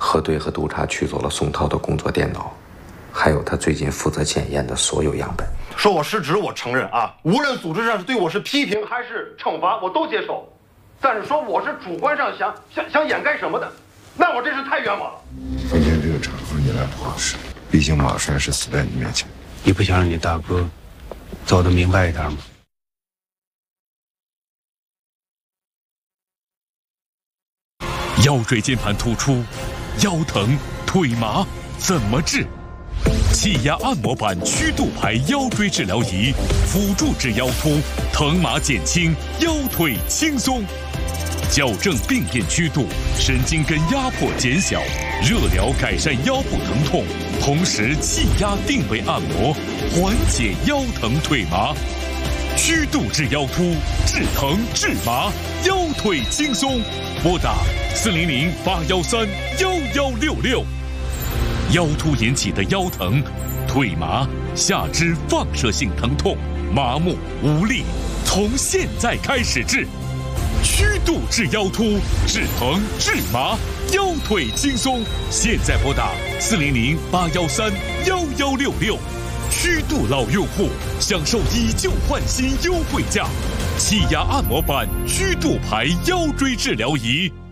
核对和督察取走了宋涛的工作电脑，还有他最近负责检验的所有样本。 说我失职，我承认啊，无论组织上是对我是批评还是惩罚，我都接受。但是说我是主观上想掩盖什么的，那我真是太冤枉了。 今天这个场合你来不合适，毕竟马帅是死在你面前。 你不想让你大哥走得明白一点吗？ 腰椎间盘突出，腰疼腿麻怎么治？气压按摩板曲度排腰椎治疗仪，辅助治腰突，疼麻减轻，腰腿轻松，矫正病变曲度，神经根压迫减小，热疗改善腰部疼痛，同时气压定位按摩，缓解腰疼腿麻。曲度治腰突，治疼治麻，腰腿轻松。拨打400-813-1166。腰突引起的腰疼、腿麻、下肢放射性疼痛、麻木无力，从现在开始治。曲度治腰突，治疼治麻，腰腿轻松。现在拨打400-813-1166。曲度老用户享受以旧换新优惠价，气压按摩板曲度排腰椎治疗仪。